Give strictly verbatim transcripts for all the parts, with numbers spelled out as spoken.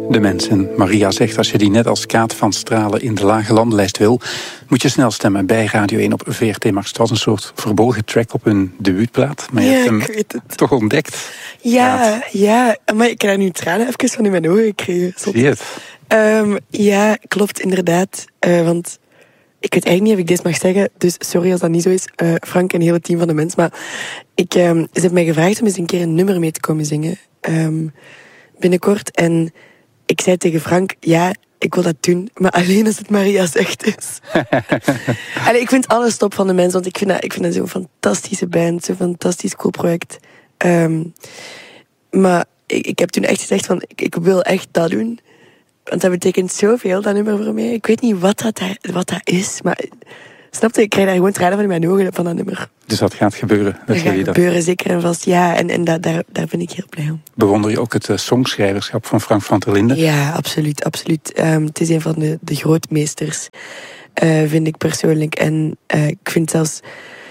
De mensen. Maria zegt, als je die net als Kaat van Stralen in de lage landenlijst wil, moet je snel stemmen bij Radio één op V R T Max. Het was een soort verborgen track op hun debuutplaat, maar je ja, hebt hem ik weet het. toch ontdekt. Ja, Kaat. ja, maar ik heb nu tranen even van in mijn ogen gekregen. Zie je het? Um, ja, klopt inderdaad. Uh, want ik weet eigenlijk niet of ik dit mag zeggen, dus sorry als dat niet zo is. Uh, Frank en het hele team van de mens. Maar ik, um, ze hebben mij gevraagd om eens een keer een nummer mee te komen zingen. Um, binnenkort. En ik zei tegen Frank, ja, ik wil dat doen, maar alleen als het Maria zegt is. Allee, ik vind alles top van de mens, want ik vind dat, ik vind dat zo'n fantastische band, zo'n fantastisch cool project. Um, maar ik, ik heb toen echt gezegd van, ik, ik wil echt dat doen. Want dat betekent zoveel, dat nummer voor mij. Ik weet niet wat dat, daar, wat dat is, maar snap je, ik krijg daar gewoon tranen van in mijn ogen van dat nummer. Dus dat gaat gebeuren? Dat gaat gebeuren, zeker en vast, ja. En, en dat, daar, daar ben ik heel blij om. Bewonder je ook het uh, songschrijverschap van Frank van der Linden? Ja, absoluut, absoluut. Um, het is een van de, de grootmeesters, uh, vind ik persoonlijk. En uh, ik vind het zelfs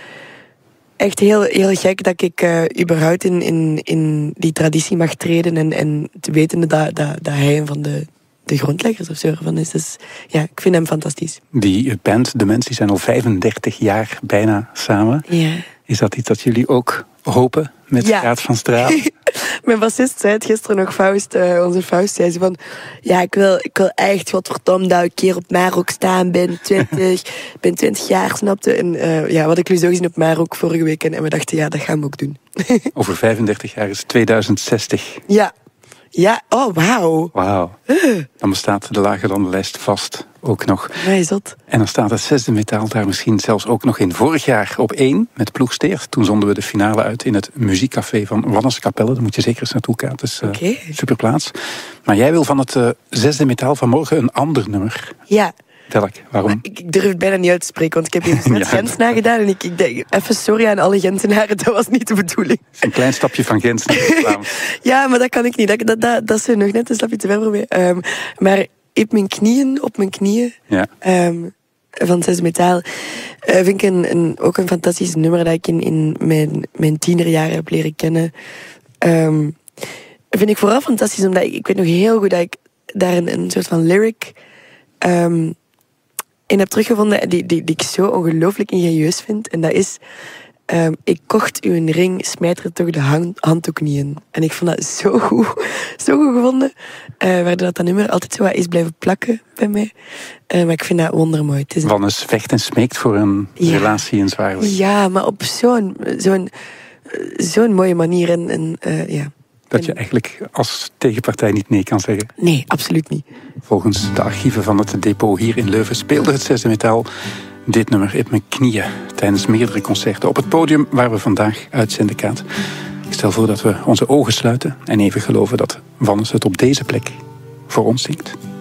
echt heel, heel gek dat ik uh, überhaupt in, in, in die traditie mag treden. En, en te weten dat, dat, dat hij een van de, de grondleggers of zo ervan is. Dus ja, ik vind hem fantastisch. Die band, de mensen, die zijn al vijfendertig jaar bijna samen. Ja. Is dat iets dat jullie ook hopen met ja. Kaat van Stralen? Mijn bassist zei het gisteren nog, Faust, uh, onze Faust, zei ze van, ja, ik wil, ik wil echt, godverdomme, dat ik een keer op Marok staan ben, twintig, ben twintig jaar, snapte. En uh, ja, wat ik nu zo gezien op Marok vorige week, en we dachten, ja, dat gaan we ook doen. Over vijfendertig jaar is tweeduizend zestig. Ja. Ja, oh, wauw. Wauw. Uh. Dan bestaat de lage landenlijst vast ook nog. Ja, is dat? En dan staat het zesde metaal daar misschien zelfs ook nog in. Vorig jaar op één met Ploegsteert. Toen zonden we de finale uit in het muziekcafé van Wannes-Kapelle. Daar moet je zeker eens naartoe gaan. Het is uh, okay. super plaats. Maar jij wil van het uh, zesde metaal van morgen een ander nummer. Ja. Welk? Waarom? Ik, ik durf het bijna niet uit te spreken, want ik heb hier net ja. Gens nagedaan. En ik, ik denk, even sorry aan alle Gentenaren, dat was niet de bedoeling. Het is een klein stapje van Gens naar Vlaams. Ja, maar dat kan ik niet. Dat, dat, dat, dat is nog net een stapje te ver voor mij. Um, maar op mijn knieën, op mijn knieën, ja. um, van Zes Metaal, uh, vind ik een, een, ook een fantastisch nummer dat ik in, in mijn, mijn tienerjaren heb leren kennen. Um, vind ik vooral fantastisch, omdat ik, ik weet nog heel goed dat ik daar een, een soort van lyric um, in heb teruggevonden die, die, die ik zo ongelooflijk ingenieus vind. En dat is, um, ik kocht u een ring, smijt er toch de hand, handdoek niet in. En ik vond dat zo goed, zo goed gevonden. Uh, waardoor dat, dat nummer altijd zo wat is blijven plakken bij mij. Uh, maar ik vind dat wondermooi. Het is een... Wannes vecht en smeekt voor een ja. relatie in Zwaarlijk. Ja, maar op zo'n, zo'n, zo'n mooie manier. En, en, uh, ja. Dat je eigenlijk als tegenpartij niet nee kan zeggen. Nee, absoluut niet. Volgens de archieven van het depot hier in Leuven speelde het zesde metaal dit nummer in mijn knieën tijdens meerdere concerten op het podium waar we vandaag uitzenden, Kaat. Ik stel voor dat we onze ogen sluiten en even geloven dat Wannes het op deze plek voor ons zingt.